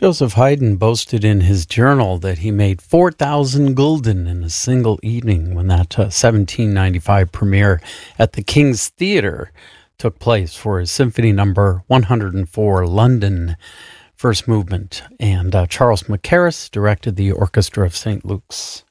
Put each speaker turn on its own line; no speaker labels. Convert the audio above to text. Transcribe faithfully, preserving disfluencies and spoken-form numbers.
Joseph Haydn boasted in his journal that he made four thousand gulden in a single evening when that uh, seventeen ninety-five premiere at the King's Theatre took place for his Symphony Number one hundred four, London, first movement. And uh, Charles Mackerras directed the Orchestra of Saint Luke's.